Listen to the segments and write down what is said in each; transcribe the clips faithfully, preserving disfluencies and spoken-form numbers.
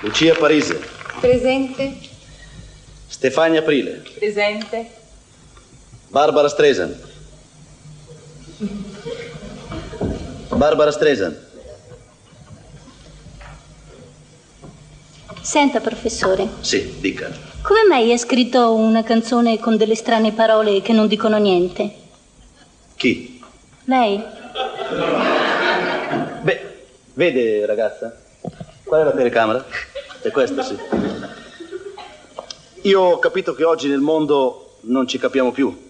Lucia Parise. Presente. Stefania Aprile. Presente. Barbara Streisand. Barbara Streisand. Senta, professore. Sì, dica. Come mai hai scritto una canzone con delle strane parole che non dicono niente? Chi? Lei? Beh, vede ragazza? Qual è la telecamera? È questa, sì. Io ho capito che oggi nel mondo non ci capiamo più.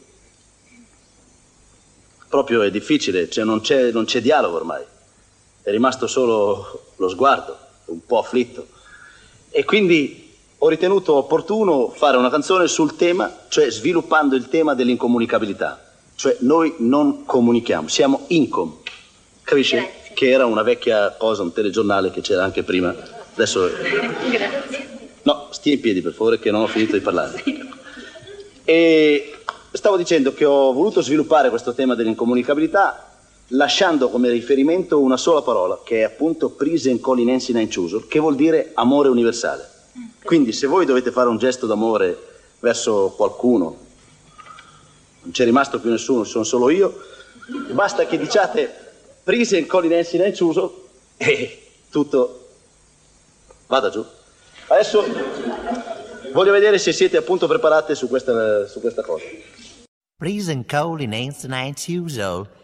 Proprio è difficile, cioè non c'è, non c'è dialogo ormai. È rimasto solo lo sguardo, un po' afflitto. E quindi ho ritenuto opportuno fare una canzone sul tema, cioè sviluppando il tema dell'incomunicabilità. Cioè noi non comunichiamo, siamo incom. Capisci? Grazie. Che era una vecchia cosa, un telegiornale che c'era anche prima. Adesso... Grazie. No, stia in piedi per favore che non ho finito di parlare. E stavo dicendo che ho voluto sviluppare questo tema dell'incomunicabilità lasciando come riferimento una sola parola, che è appunto prisen colinensina inciuso, che vuol dire amore universale. Quindi se voi dovete fare un gesto d'amore verso qualcuno, non c'è rimasto più nessuno, sono solo io, basta che diciate prisen colinensina inciuso e tutto vada giù. Adesso voglio vedere se siete appunto preparate su questa, su questa cosa. Prisen colinensina inciuso.